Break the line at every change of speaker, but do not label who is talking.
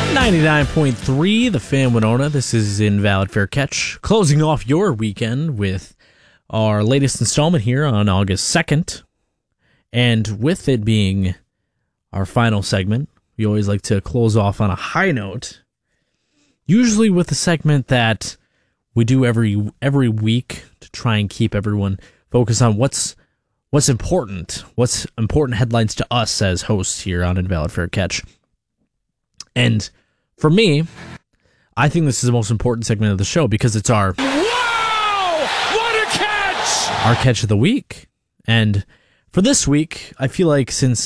99.3, The Fan Winona. This is Invalid Fair Catch. Closing off your weekend with our latest installment here on August 2nd. And with it being our final segment, we always like to close off on a high note. Usually with a segment that we do every week to try and keep everyone focused on what's important headlines to us as hosts here on Invalid Fair Catch. And for me, I think this is the most important segment of the show because it's our catch of the week. And for this week, I feel like since